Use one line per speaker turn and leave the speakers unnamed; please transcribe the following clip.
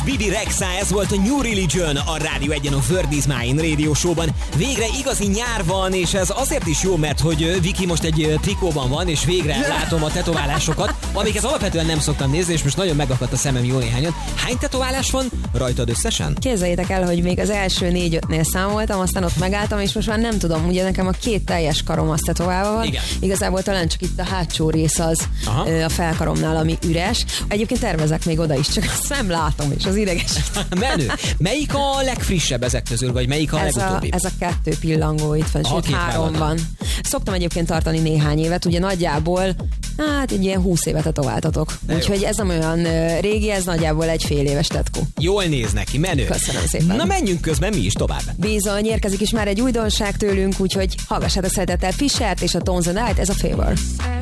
Bibi Rexha, ez volt a New Religion a Rádió 1-en a Word is Mine Radio Show-ban. Végre igazi nyár van, és ez azért is jó, mert hogy Viki most egy trikóban van, és végre látom a tetoválásokat, amiket alapvetően nem szoktam nézni, és most nagyon megakadt a szemem jó néhányan. Hány tetoválás van rajtad összesen?
Képzeljétek el, hogy még az első 4-5-nél számoltam, aztán ott megálltam, és most már nem tudom, ugye nekem a 2 teljes karom az tetoválva van.
Igen.
Igazából talán csak itt a hátsó rész az a felkaromnál, ami üres. Egyébként tervezek még oda is, csak azt nem látom, és az ideges.
Menő. Melyik a legfrissebb ezek közül, vagy melyik a legutóbbi?
Ez a 2 pillangó itt van, sőt 3 van. Szoktam egyébként tartani néhány évet, ugye nagyjából, egy ilyen 20 évet tetováltatok. Úgyhogy ez nem olyan régi, ez nagyjából egy fél éves tetkó.
Jól néz neki, menő.
Köszönöm szépen.
Na menjünk közben mi is tovább.
Bizony, érkezik is már egy újdonság tőlünk, úgyhogy hallgassátok szeretettel Fishert és a Tones and I-t, ez a Favor.